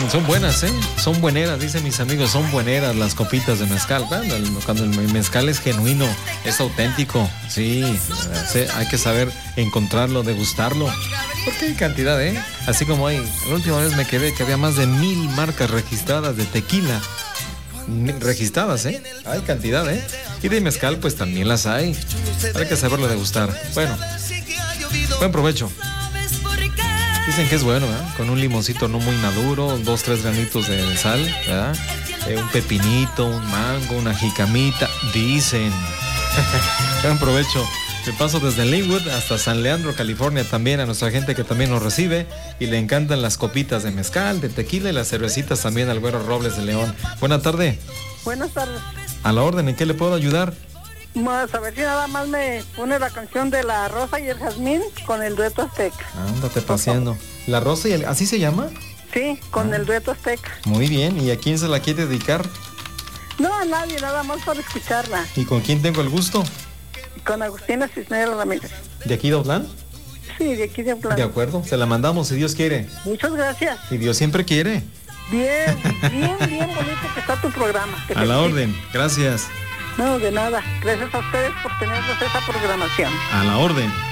Son buenas, ¿eh? Son bueneras, dicen mis amigos, son bueneras las copitas de mezcal. Cuando el mezcal es genuino, es auténtico, sí, hay que saber encontrarlo, degustarlo. Porque hay cantidad, ¿eh? Así como hay, la última vez me quedé que había más de 1000 marcas registradas de tequila. Registradas, ¿eh? Hay cantidad, ¿eh? Y de mezcal, pues también las hay. Hay que saberlo degustar. Bueno, buen provecho. Dicen que es bueno, ¿verdad? Con un limoncito no muy maduro, 2-3 granitos de sal, ¿verdad? Un pepinito, un mango, una jicamita, dicen. Buen provecho. Me paso desde Linwood hasta San Leandro, California, también a nuestra gente que también nos recibe y le encantan las copitas de mezcal, de tequila y las cervecitas también al Güero Robles de León. Buena tarde. Buenas tardes. A la orden, ¿en qué le puedo ayudar? Vamos a ver si nada más me pone la canción de La Rosa y el Jazmín con el dueto azteca. Ándate paseando. ¿La Rosa y el... ¿Así se llama? Sí, con el dueto azteca. Muy bien, ¿y a quién se la quiere dedicar? No, a nadie, nada más por escucharla. ¿Y con quién tengo el gusto? Con Agustina Cisneros Ramírez. ¿De aquí de Otlán? Sí, de aquí de Otlán. De acuerdo, se la mandamos si Dios quiere. Muchas gracias. Y Dios siempre quiere. Bien bonito que está tu programa. A la orden, gracias. No, de nada. Gracias a ustedes por tenernos esa programación. A la orden.